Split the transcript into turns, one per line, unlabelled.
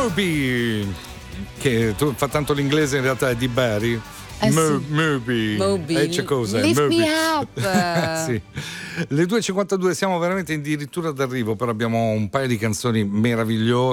Moby, che tu fa tanto l'inglese, in realtà è di Barry. Moby. C'è cosa?
Lift
Moby.
me up.
Sì. Le 2.52, siamo veramente addirittura d'arrivo, però abbiamo un paio di canzoni meravigliose.